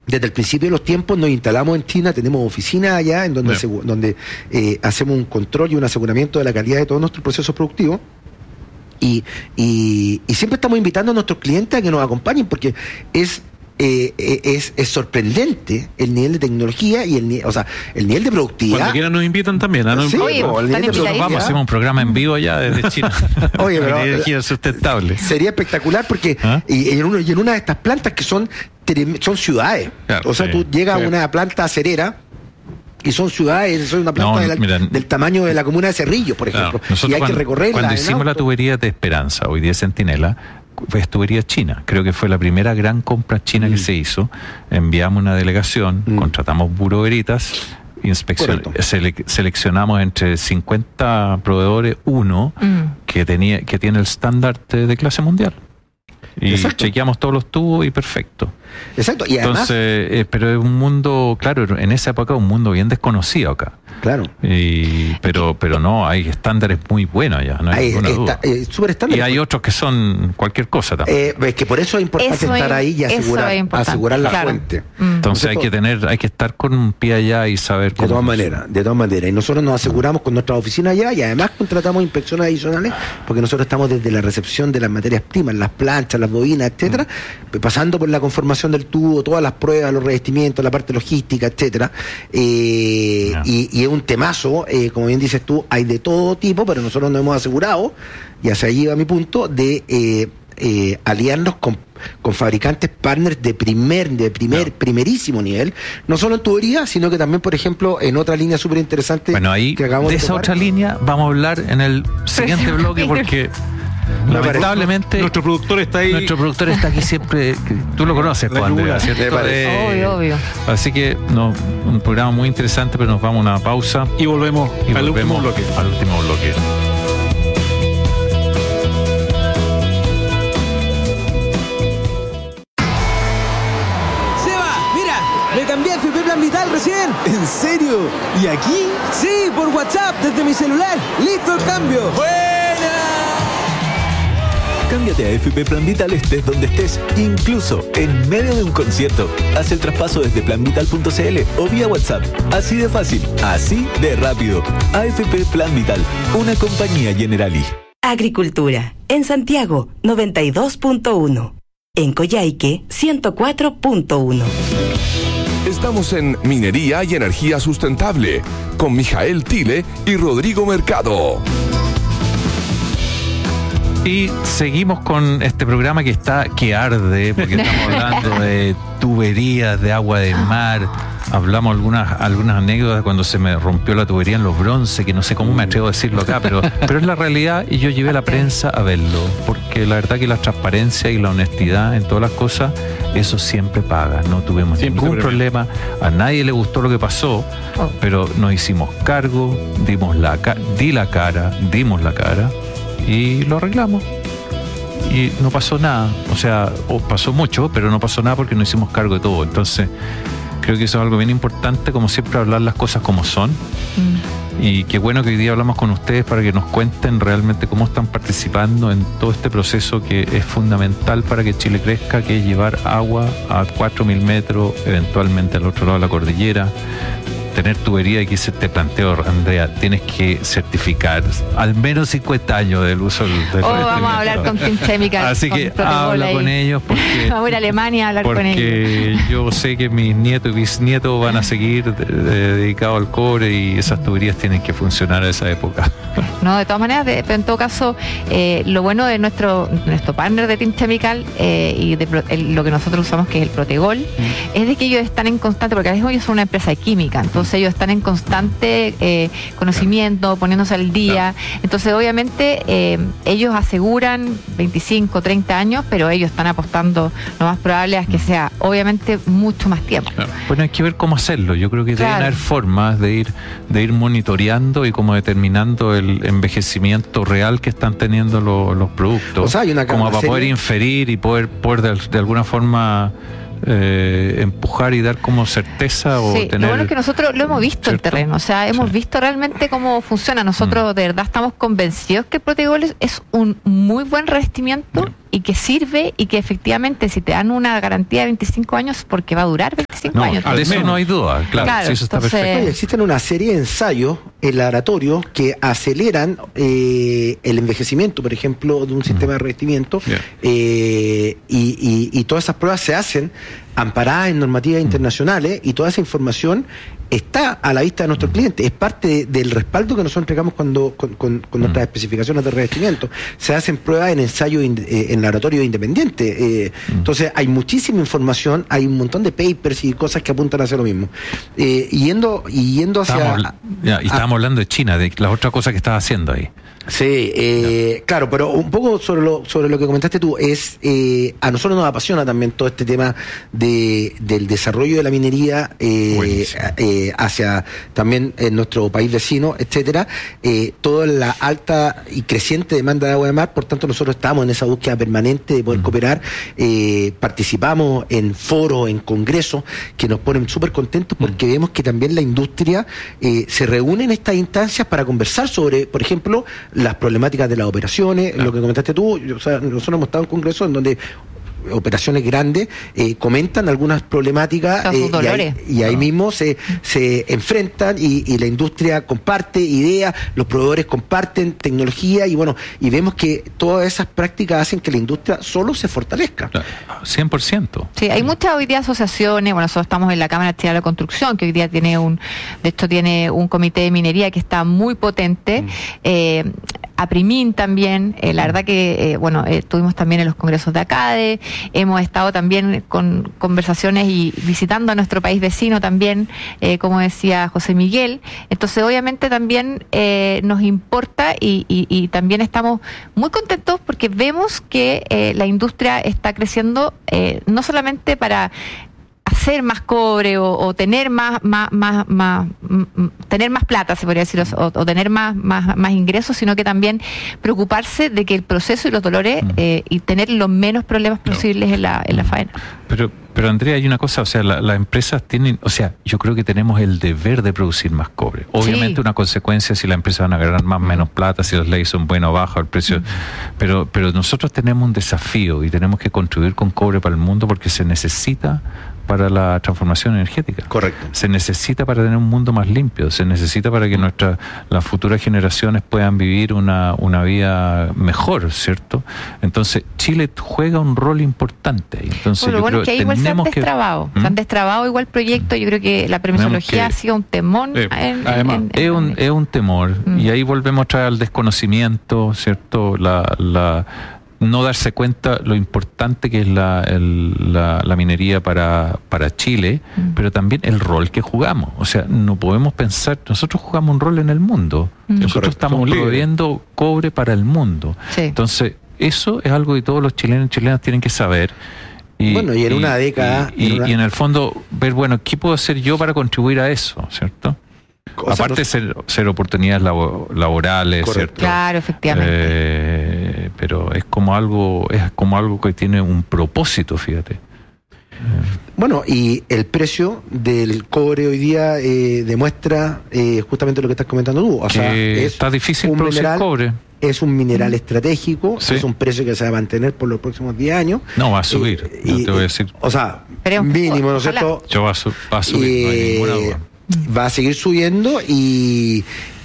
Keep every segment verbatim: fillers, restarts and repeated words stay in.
desde el principio de los tiempos nos instalamos en China, tenemos oficinas allá en donde, Bueno. asegu- donde eh, hacemos un control y un aseguramiento de la calidad de todos nuestros procesos productivos. Y, y, y siempre estamos invitando a nuestros clientes a que nos acompañen, porque es eh, eh, es, es sorprendente el nivel de tecnología y el, ni- o sea, el nivel de productividad. Cuando quieran nos invitan también. ¿Ah? No Sí, importa. po, el están nivel de invitadísimos. Vamos, productividad hacemos un programa en vivo ya desde China. Oye, pero- Energía sustentable. sería espectacular, porque ¿Ah? y, y en uno, y en una de estas plantas que son trem- son ciudades, Claro, o sea, sí, tú llegas sí. a una planta acerera y son ciudades, son una planta No, de la- mira, del tamaño de la comuna de Cerrillos, por Claro, ejemplo, nosotros y hay cuando, que recorrerla cuando en hicimos la auto. tubería de Esperanza, hoy día Centinela, es tubería china. Creo que fue la primera gran compra china Mm. que se hizo. Enviamos una delegación, Mm. contratamos Bureau Veritas, inspección, Correcto. sele- seleccionamos entre cincuenta proveedores uno Mm. que tenía que tiene el estándar de, de clase mundial. Y Exacto. chequeamos todos los tubos y perfecto. Exacto, y además, Entonces, eh, pero es un mundo, claro, en esa época un mundo bien desconocido acá. claro, Y, pero, pero no, hay estándares muy buenos allá, no hay ahí ninguna está, duda. eh, súper estándar. Y hay otros que son cualquier cosa también. Eh, es que por eso es importante Eso estar es- ahí y eso asegurar, es importante, asegurar la claro. fuente. Mm. Entonces hay nosotros- que tener, hay que estar con un pie allá y saber De cómo. todas maneras, de todas maneras. Y nosotros nos aseguramos con nuestras oficinas allá y además contratamos inspecciones adicionales porque nosotros estamos desde la recepción de las materias primas, las planchas, las bobinas, etcétera, pasando por la conformación del tubo, todas las pruebas, los revestimientos, la parte logística, etcétera. Eh, Ya. y, y es un temazo, eh, como bien dices tú, hay de todo tipo, pero nosotros nos hemos asegurado, y hacia allí va mi punto, de eh, eh, aliarnos con, con fabricantes partners de primer, de primer, Ya. primerísimo nivel, no solo en tubería, sino que también, por ejemplo, en otra línea súper interesante. Bueno, ahí que acabamos de de esa tomar. otra línea vamos a hablar en el siguiente bloque porque lamentablemente Nuestro productor está ahí. nuestro productor está aquí siempre. que Tú lo conoces, La pues, Andrea, yugular. ¿cierto? Me parece. Eh, Obvio, obvio. Así que no, un programa muy interesante, pero nos vamos a una pausa Y volvemos y al último volvemos bloque. al último bloque. Seba, mira, me cambié a F P Plan Vital recién. ¿En serio? ¿Y aquí? Sí, por WhatsApp, desde mi celular. ¡Listo el cambio! ¡Buena! Cámbiate a F P Plan Vital estés donde estés, incluso en medio de un concierto. Haz el traspaso desde plan vital punto c l o vía WhatsApp. Así de fácil, así de rápido. A F P Plan Vital, una compañía Generali. Agricultura. En Santiago, noventa y dos punto uno. En Coyhaique, ciento cuatro punto uno. Estamos en Minería y Energía Sustentable con Mijael Tile y Rodrigo Mercado. Y seguimos con este programa que está que arde, porque estamos hablando de tuberías, de agua de mar. Hablamos algunas algunas anécdotas cuando se me rompió la tubería en Los Bronces, que no sé cómo me atrevo a decirlo acá, pero, pero es la realidad y yo llevé a la prensa a verlo, porque la verdad que la transparencia y la honestidad en todas las cosas, eso siempre paga. No tuvimos Siempre ningún se problema, a nadie le gustó lo que pasó, Oh. pero nos hicimos cargo, dimos la ca- di la cara, dimos la cara y lo arreglamos. Y no pasó nada, o sea, o pasó mucho, pero no pasó nada porque nos hicimos cargo de todo. Entonces, creo que eso es algo bien importante, como siempre, hablar las cosas como son. Mm. Y qué bueno que hoy día hablamos con ustedes para que nos cuenten realmente cómo están participando en todo este proceso que es fundamental para que Chile crezca, que es llevar agua a cuatro mil metros, eventualmente al otro lado de la cordillera. Tener tubería, y que se te planteo, Andrea, tienes que certificar al menos cincuenta años del uso del, del Oh, vamos a hablar con Team Chemical. Así con que Protecol habla ahí. con ellos porque Vamos a ir a Alemania a hablar con ellos. porque yo sé que mis nietos y bisnietos van a seguir de- de- dedicados al cobre y esas tuberías tienen que funcionar a esa época. No, de todas maneras, de- pero en todo caso, eh, lo bueno de nuestro nuestro partner de Team Chemical eh, y de pro- el- lo que nosotros usamos, que es el Protegol, es de que ellos están en constante, porque a veces ellos son una empresa de química, entonces ellos están en constante eh, conocimiento, poniéndose al día. Entonces, obviamente, eh, ellos aseguran veinticinco, treinta años, pero ellos están apostando, lo más probable es que sea, obviamente, mucho más tiempo. Bueno, hay que ver cómo hacerlo. Yo creo que Claro. deben haber formas de ir, de ir monitoreando y como determinando el envejecimiento real que están teniendo lo- los productos. O sea, hay una como una para serie- poder inferir y poder, poder de, de alguna forma eh, empujar y dar como certeza o Sí, tener... lo bueno es que nosotros lo hemos visto en ¿cierto? terreno, o sea, hemos Sí. visto realmente cómo funciona. Nosotros Mm. de verdad estamos convencidos que el Protegol es, es un muy buen revestimiento Ya. y que sirve y que efectivamente si te dan una garantía de veinticinco años, porque va a durar veinticinco veinticinco No, años. de eso no hay duda, claro, Claro, sí, eso está entonces- perfecto. Oye, existen una serie de ensayos en laboratorio que aceleran eh, el envejecimiento, por ejemplo, de un sistema de revestimiento, Yeah. eh, y, y- y todas esas pruebas se hacen amparadas en normativas internacionales, y toda esa información está a la vista de nuestros clientes. Es parte de- del respaldo que nosotros entregamos cuando con, con- con nuestras especificaciones de revestimiento. Se hacen pruebas en ensayos in- eh, en laboratorio independiente. Eh, Entonces hay muchísima información, hay un montón de papers y cosas que apuntan hacia lo mismo. Eh, yendo, y yendo hacia... Estábamos, habla- ya, y estábamos hablando de China, de las otras cosas que estaba haciendo ahí. Sí, eh, claro, pero un poco sobre lo sobre lo que comentaste tú, es eh, a nosotros nos apasiona también todo este tema de del desarrollo de la minería eh, Buenísimo. eh, hacia también en nuestro país vecino, etcétera, eh, toda la alta y creciente demanda de agua de mar. Por tanto, nosotros estamos en esa búsqueda permanente de poder cooperar, eh, participamos en foros, en congresos que nos ponen súper contentos porque vemos que también la industria eh, se reúne en estas instancias para conversar sobre, por ejemplo, las problemáticas de las operaciones, Claro. lo que comentaste tú. O sea, nosotros hemos estado en congresos en donde operaciones grandes eh, comentan algunas problemáticas, Son sus eh, y ahí, dolores. y ahí mismo se, se enfrentan, y, y la industria comparte ideas, los proveedores comparten tecnología, y bueno, y vemos que todas esas prácticas hacen que la industria solo se fortalezca. Claro, cien por ciento. Sí, hay muchas hoy día asociaciones. Bueno, nosotros estamos en la Cámara Chilena de la Construcción, que hoy día tiene un, de hecho tiene un comité de minería que está muy potente. Mm. Eh, APRIMIN también, eh, la verdad que, eh, bueno, eh, estuvimos también en los congresos de ACADE, hemos estado también con conversaciones y visitando a nuestro país vecino también, eh, como decía José Miguel. Entonces, obviamente también eh, nos importa, y, y, y también estamos muy contentos porque vemos que eh, la industria está creciendo, eh, no solamente para hacer más cobre o, o tener más, más, más, más mm, mm, tener más plata, se podría decir, o, o tener más, más, más ingresos, sino que también preocuparse de que el proceso y los dolores Mm. eh, y tener los menos problemas posibles en la, en la faena. Pero, pero Andrea, hay una cosa, o sea, la- las empresas tienen, o sea, yo creo que tenemos el deber de producir más cobre. Obviamente Sí. una consecuencia si las empresas van a ganar más o menos plata, si las leyes son buenas o bajas, el precio. Pero, pero nosotros tenemos un desafío y tenemos que contribuir con cobre para el mundo porque se necesita para la transformación energética. Correcto. Se necesita para tener un mundo más limpio, se necesita para que nuestra, las futuras generaciones puedan vivir una, una vida mejor, ¿cierto? Entonces, Chile juega un rol importante ahí. Entonces, Bueno, lo yo bueno creo es que ahí igual se han tenemos que... destrabado, ¿Mm? se han destrabado igual proyectos. Yo creo que la permisología que- ha sido un temón. Eh, en- además, en- en- es un, es un temor, Mm. y ahí volvemos otra vez al desconocimiento, ¿cierto? La, la, no darse cuenta lo importante que es la, el- la, la minería para, para Chile, Mm. pero también el rol que jugamos. O sea, no podemos pensar, nosotros jugamos un rol en el mundo, Mm. nosotros Correcto, estamos somos líderes. proveyendo cobre para el mundo. Sí. Entonces, eso es algo que todos los chilenos y chilenas tienen que saber. Y, Bueno, y en una década, Y, en y- una- y en el fondo, ver, bueno, ¿qué puedo hacer yo para contribuir a eso? ¿Cierto? O sea, Aparte de nos- ser, ser oportunidades labo- laborales, Correcto. ¿cierto? Claro, efectivamente. Eh, pero es como algo, es como algo que tiene un propósito, fíjate. Bueno, y el precio del cobre hoy día eh, demuestra eh, justamente lo que estás comentando tú. O Que sea, es está difícil un producir mineral- cobre. Es un mineral estratégico, Sí. es un precio que se va a mantener por los próximos diez años. No, va a subir. Eh, yo y- te voy a decir, O sea, Esperemos que mínimo, ¿no es ojalá. cierto? yo va a, su- va a subir, no hay Eh, ninguna duda. va a seguir subiendo, y,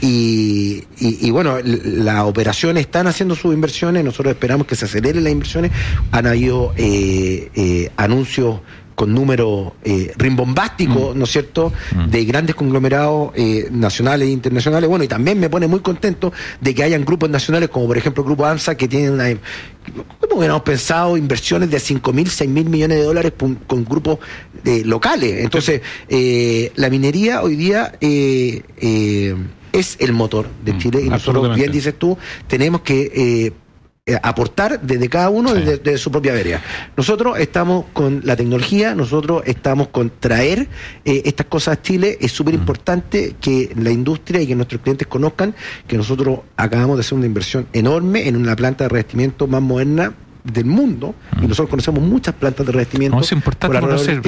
y, y- y bueno, l- las operaciones están haciendo sus inversiones, nosotros esperamos que se aceleren las inversiones. Han habido eh, eh, anuncios con números eh, rimbombásticos, ¿no es cierto?, Mm. de grandes conglomerados eh, nacionales e internacionales. Bueno, y también me pone muy contento de que hayan grupos nacionales, como por ejemplo el Grupo AMSA, que tienen una... ¿Cómo hubiéramos pensado inversiones de cinco mil, seis mil millones de dólares con, con grupos eh, locales? Entonces, eh, la minería hoy día eh, eh, es el motor de Mm, Chile, y nosotros, absolutamente. bien dices tú, tenemos que eh, eh, aportar desde cada uno, Sí. desde, desde su propia vereda. Nosotros estamos con la tecnología, nosotros estamos con traer eh, estas cosas a Chile. Es súper importante que la industria y que nuestros clientes conozcan que nosotros acabamos de hacer una inversión enorme en una planta de revestimiento más moderna del mundo, y nosotros conocemos muchas plantas de revestimiento No, es importante por alrededor del conocer, o sea, tiempo.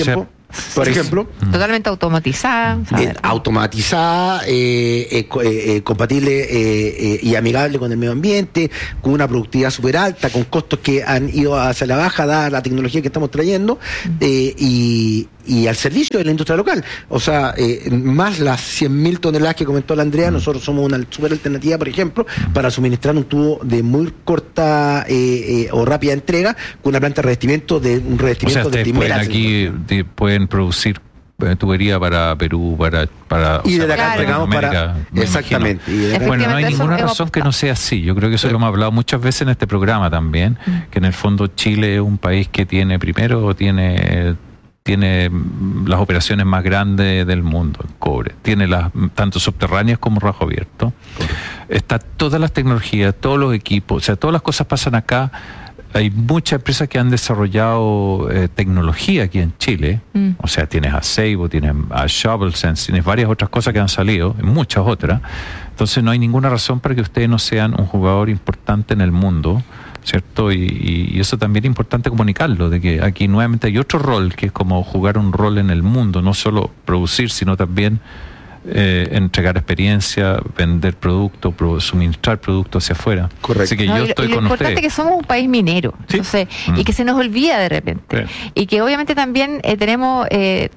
por ejemplo. Totalmente automatizada. Eh, automatizada, eh, eh, co- eh, eh, compatible eh, eh, y amigable con el medio ambiente, con una productividad súper alta, con costos que han ido hacia la baja, dada la tecnología que estamos trayendo, eh, y, y al servicio de la industria local. O sea, eh, más las cien mil toneladas que comentó la Andrea, nosotros somos una súper alternativa, por ejemplo, para suministrar un tubo de muy corta eh, eh, o rápida entrega, con una planta de revestimiento de un O sea, revestimiento de ustedes pueden primera. aquí de- pueden producir eh, tubería para Perú, para... para Y o sea, de la para acá entregamos para- América, me exactamente. imagino. Y de acá- Bueno, no hay Efectivamente, ninguna eso es razón que optado. no sea así. Yo creo que eso lo hemos hablado muchas veces en este programa también, que en el fondo Chile es un país que tiene, primero, tiene tiene mm, las operaciones más grandes del mundo en cobre. Tiene las mm, tanto subterráneas como rajo abierto. Está todas las tecnologías, todos los equipos, o sea, todas las cosas pasan acá. Hay muchas empresas que han desarrollado eh, tecnología aquí en Chile. Mm. O sea, tienes a Seibo, tienes a ShovelSense, tienes varias otras cosas que han salido, y muchas otras. Entonces no hay ninguna razón para que ustedes no sean un jugador importante en el mundo, ¿cierto? Y, y- y eso también es importante comunicarlo, de que aquí nuevamente hay otro rol, que es como jugar un rol en el mundo, no solo producir, sino también eh, entregar experiencia, vender productos, pro- suministrar productos hacia afuera. Correcto. Así que No, yo y lo- estoy y lo con importante ustedes. es que somos un país minero, Sí. entonces, Mm. y que se nos olvida de repente. Sí. Y que obviamente también eh, tenemos, eh,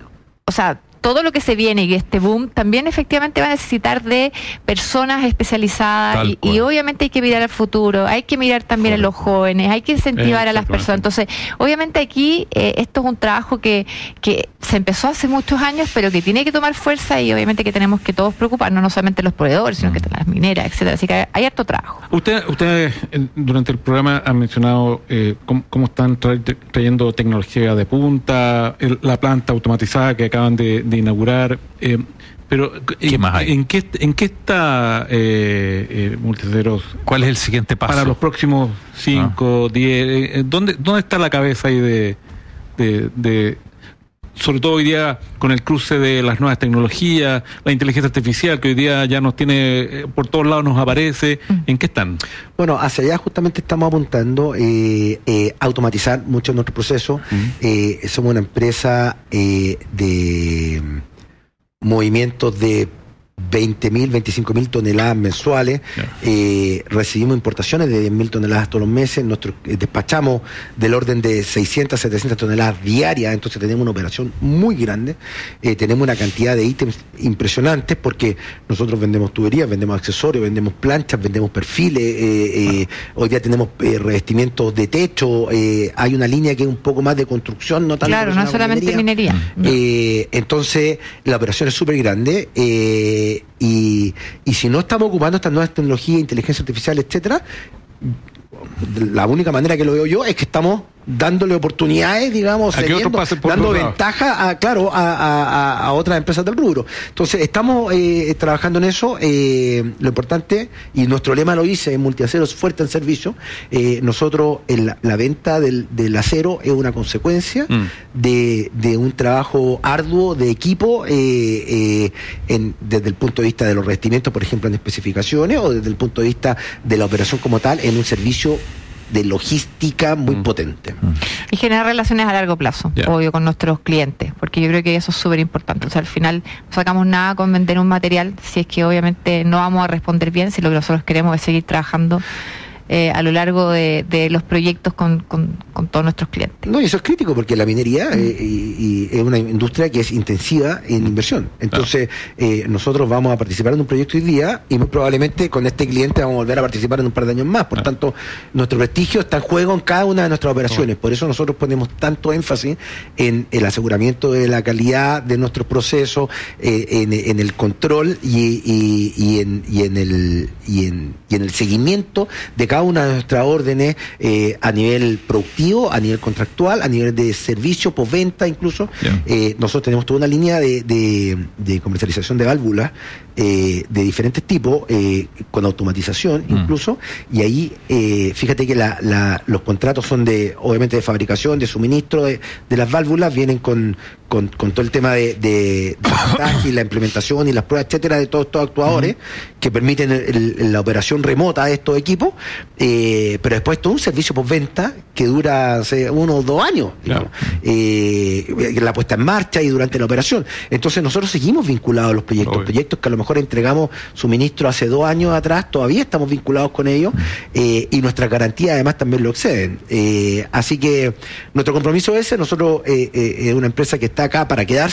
o sea, todo lo que se viene y este boom también efectivamente va a necesitar de personas especializadas Tal y, cual. y obviamente hay que mirar al futuro, hay que mirar también a los jóvenes, hay que incentivar a las personas. Entonces, obviamente aquí eh, esto es un trabajo que, que se empezó hace muchos años, pero que tiene que tomar fuerza y obviamente que tenemos que todos preocuparnos, no solamente los proveedores, sino que las mineras, etcétera. Así que hay harto trabajo. Usted, ustedes eh, durante el programa han mencionado eh, cómo, cómo están tra- trayendo tecnología de punta, el- la planta automatizada que acaban de, de inaugurar, eh, pero ¿Qué en, más hay? ¿en qué, en qué está eh, eh, Multiceros ¿Cuál es el siguiente paso? para los próximos cinco, diez? Eh, ¿dónde, ¿Dónde está la cabeza ahí de, de, de sobre todo hoy día con el cruce de las nuevas tecnologías, la inteligencia artificial que hoy día ya nos tiene, eh, por todos lados nos aparece? ¿En qué están? Bueno, hacia allá justamente estamos apuntando eh, eh, automatizar mucho de nuestro proceso. Eh, somos una empresa eh, de movimientos de veinte mil, veinticinco mil toneladas mensuales. Eh, recibimos importaciones de diez mil toneladas todos los meses. Nosotros eh, despachamos del orden de seiscientas, setecientas toneladas diarias. Entonces tenemos una operación muy grande. Eh, tenemos una cantidad de ítems impresionantes porque nosotros vendemos tuberías, vendemos accesorios, vendemos planchas, vendemos perfiles. eh, eh, hoy día tenemos eh, revestimientos de techo. eh, hay una línea que es un poco más de construcción, no tanto Claro, no es relacionada con solamente minería. eh, entonces, la operación es súper grande eh, y, y si no estamos ocupando estas nuevas tecnologías, inteligencia artificial, etcétera, la única manera que lo veo yo es que estamos dándole oportunidades, digamos, A que cediendo, otros pasen por dando otro lado. ventaja a, claro, a, a- a- a otras empresas del rubro. Entonces, estamos eh, trabajando en eso. eh, lo importante, y nuestro lema lo dice, Multiacero es fuerte en servicio. eh, nosotros, en la, la venta del, del acero es una consecuencia Mm. de, de un trabajo arduo de equipo, eh, eh, en- desde el punto de vista de los revestimientos, por ejemplo, en especificaciones, o desde el punto de vista de la operación como tal, en un servicio de logística muy potente. Y generar relaciones a largo plazo, Ya. obvio, con nuestros clientes, porque yo creo que eso es súper importante. O sea, al final no sacamos nada con vender un material si es que obviamente no vamos a responder bien, si lo que nosotros queremos es seguir trabajando eh, a lo largo de, de los proyectos con, con, con todos nuestros clientes. No, y eso es crítico porque la minería eh, y- y es una industria que es intensiva en inversión. Entonces, eh, nosotros vamos a participar en un proyecto hoy día y muy probablemente con este cliente vamos a volver a participar en un par de años más. Por tanto, nuestro prestigio está en juego en cada una de nuestras operaciones. Por eso nosotros ponemos tanto énfasis en el aseguramiento de la calidad de nuestros procesos, eh, en, en el control y, y- y en, y en el y en, y en el seguimiento de cada una de nuestras órdenes eh, a nivel productivo, a nivel contractual, a nivel de servicio, postventa incluso. Bien. Eh, nosotros tenemos toda una línea de, de- de comercialización de válvulas eh, de diferentes tipos, eh, con automatización Mm. incluso, y ahí eh, fíjate que la- la- los contratos son de, obviamente, de fabricación, de suministro de, de las válvulas, vienen con, con, con todo el tema de, de, de montaje y la implementación y las pruebas, etcétera, de todos estos actuadores que permiten el, el, la operación remota de estos equipos, eh, pero después todo un servicio postventa que dura hace uno o dos años, digamos, claro. eh, la puesta en marcha y durante la operación. Entonces nosotros seguimos vinculados a los proyectos, Obvio. proyectos que a lo mejor entregamos suministro hace dos años atrás, todavía estamos vinculados con ellos, eh, y nuestras garantías además también lo exceden. Eh, así que nuestro compromiso es ese, nosotros eh, eh, es una empresa que está acá para quedarse.